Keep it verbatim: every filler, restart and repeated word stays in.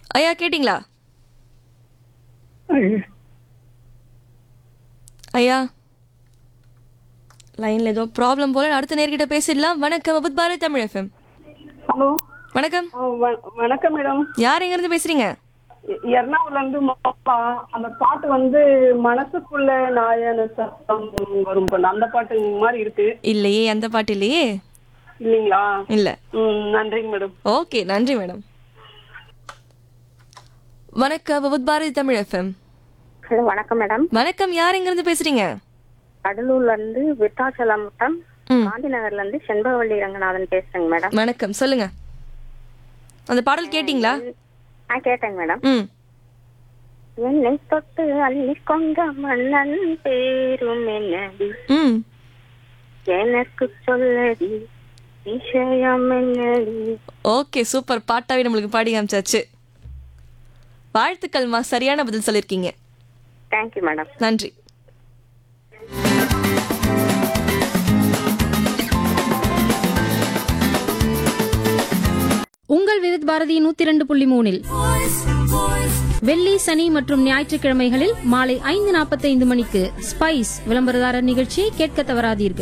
ஐயா கேட்டிங்களா? ஐயா லைன்ல ஏதோ ப்ராப்ளம் போல. அடுத்த நேர்கிட்ட பேசிடலாம். வணக்கம் with Bharathi Tamil FM. Hello. வணக்கம். ஆ, வ- வணக்கம் மேடம். யார் எங்க இருந்து பேசுறீங்க? எ- எர்ணாகுளம்ல இருந்து மாப்பா. அந்த பாட்டு வந்து மனசுக்குள்ள நாயன சத்தம் வரும் பொண்ணு. அந்த பாட்டு மாதிரி இருக்கு. இல்லையே, அந்த பாட்டு இல்லையே. இல்லைங்களா? இல்ல. ம், நன்றிங்க மேடம். ஓகே, நன்றி மேடம். வணக்கம் with Bharathi Tamil FM. Hello, வணக்கம் மேடம். வணக்கம், யார் எங்க இருந்து பேசுறீங்க? கடலூர்ல இருந்து விருத்தாச்சலம் வட்டம் ம். காந்தி நகர்ல இருந்து செண்பகவல்லி ரங்கநாதன் பேசுறேங்க மேடம். வணக்கம், சொல்லுங்க. அந்த பாடல் கேட்டிங்களா? ஆ, கேட்டேங்க மேடம். ம். என்னை தொட்டு அள்ளி கொண்ட மன்னன் பேரும் என்னடி, ம். எனக்கு சொல்லடி விஷயம் என்னடி. Okay, super. பாட்டாவே நம்மளுக்கு பாடி காமிச்சாச்சு. வாழ்த்துக்கள்மா, சரியான பதில் சொல்லிருக்கீங்க. Thank you madam. நன்றி. உங்கள் விவித் பாரதி நூத்தி இரண்டு புள்ளி மூணில் வெள்ளி, சனி மற்றும் ஞாயிற்றுக்கிழமைகளில் மாலை ஐந்து நாற்பத்தைந்து மணிக்கு ஸ்பைஸ் விளம்பரதாரர் நிகழ்ச்சியை கேட்க தவறாதீர்கள்.